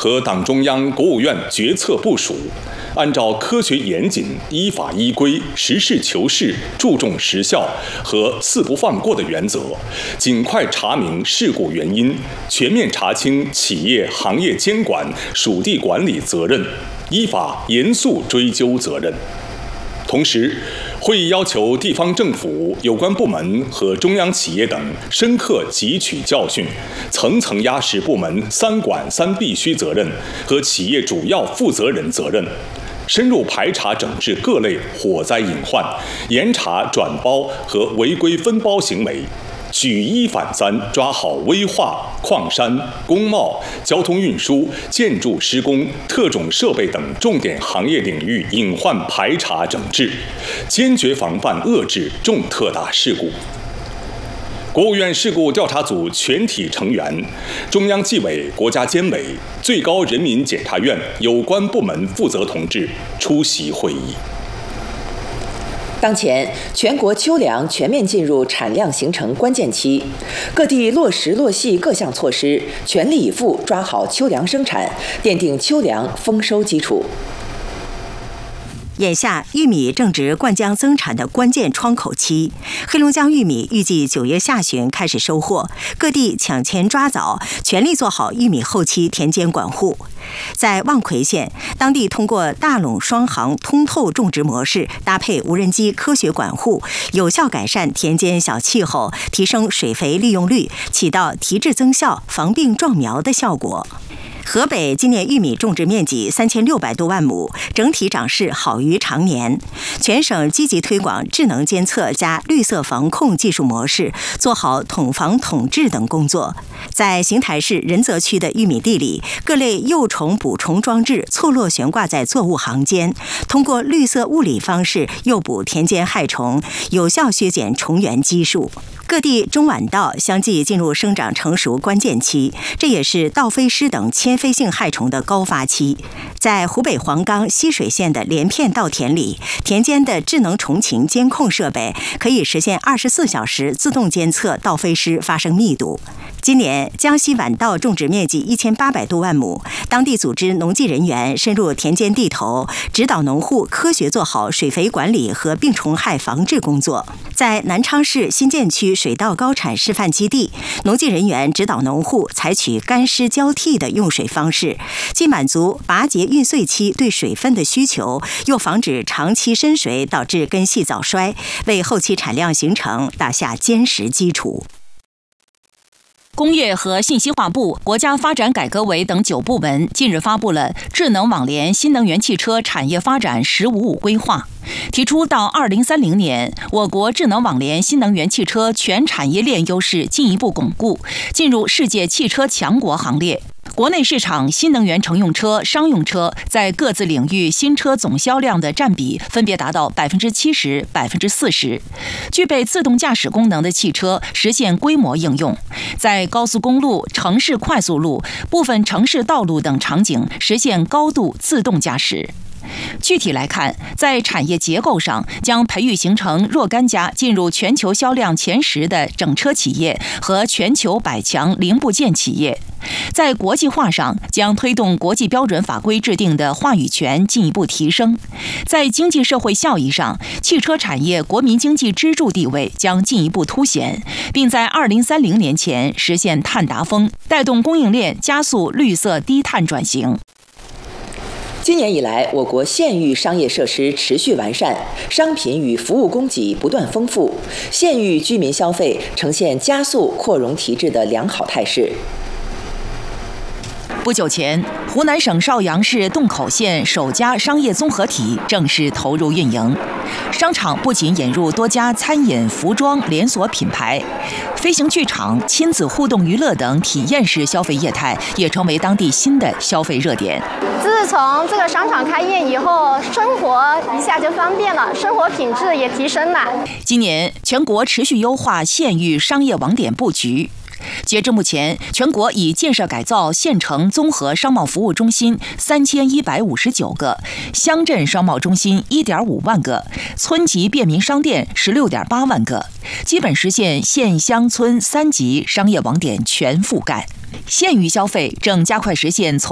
和党中央、国务院决策部署，按照科学严谨、依法依规、实事求是、注重实效和四不放过的原则，尽快查明事故原因，全面查清企业行业监管、属地管理责任，依法严肃追究责任。同时，会议要求地方政府有关部门和中央企业等深刻汲取教训，层层压实部门三管三必须责任和企业主要负责人责任，深入排查整治各类火灾隐患，严查转包和违规分包行为，举一反三，抓好危化、矿山、工贸、交通运输、建筑施工、特种设备等重点行业领域隐患排查整治，坚决防范遏制重特大事故。国务院事故调查组全体成员、中央纪委、国家监委、最高人民检察院有关部门负责同志出席会议。 当前，全国秋粮全面进入产量形成关键期，各地落实落细各项措施，全力以赴抓好秋粮生产，奠定秋粮丰收基础。 眼下，玉米正值灌浆增产的关键窗口期，黑龙江玉米预计9月下旬开始收获，各地抢前抓早，全力做好玉米后期田间管护。在望奎县，当地通过大垄双行通透种植模式，搭配无人机科学管护，有效改善田间小气候，提升水肥利用率，起到提质增效、防病壮苗的效果。河北今年玉米种植面积3600多万亩，整体长势好于常年。全省积极推广智能监测加绿色防控技术模式，做好统防统治等工作。在邢台市仁泽区的玉米地里，各类幼虫捕虫装置错落悬挂在作物行间，通过绿色物理方式诱捕田间害虫，有效削减虫源基数。各地中晚稻相继进入生长成熟关键期，这也是稻飞虱等迁飞性害虫的高发期。在湖北黄冈浠水县的连片稻田里，田间的智能虫禽监控设备可以实现24小时自动监测稻飞虱发生密度。今年江西晚稻种植面积1800多万亩，当地组织农技人员深入田间地头，指导农户科学做好水肥管理和病虫害防治工作。在南昌市新建区水稻高产示范基地，农技人员指导农户采取干湿交替的用水方式，既满足拔节运穗期对水分的需求，又防止长期深水导致根系早衰，为后期产量形成打下坚实基础。 工业和信息化部、国家发展改革委等9部门近日发布了智能网联新能源汽车产业发展“15+5”规划，提出到2030年，我国智能网联新能源汽车全产业链优势进一步巩固，进入世界汽车强国行列。国内市场新能源乘用车、商用车在各自领域新车总销量的占比分别达到70%、40%。具备自动驾驶功能的汽车实现规模应用，在高速公路、城市快速路、部分城市道路等场景实现高度自动驾驶。具体来看，在产业结构上，将培育形成若干家进入全球销量前10的整车企业和全球100强零部件企业；在国际化上，将推动国际标准法规制定的话语权进一步提升；在经济社会效益上，汽车产业国民经济支柱地位将进一步凸显，并在2030年前实现碳达峰，带动供应链加速绿色低碳转型。 今年以来，我国县域商业设施持续完善，商品与服务供给不断丰富，县域居民消费呈现加速扩容提质的良好态势。 不久前，湖南省邵阳市洞口县首家商业综合体正式投入运营。商场不仅引入多家餐饮、服装连锁品牌，飞行剧场、亲子互动娱乐等体验式消费业态也成为当地新的消费热点。 自从这个商场开业以后，生活一下就方便了，生活品质也提升了。 今年全国持续优化县域商业网点布局。截至目前，全国已建设改造县城综合商贸服务中心3159个，乡镇商贸中心1.5万个，村级便民商店16.8万个，基本实现县乡村3级商业网点全覆盖。县域消费正加快实现从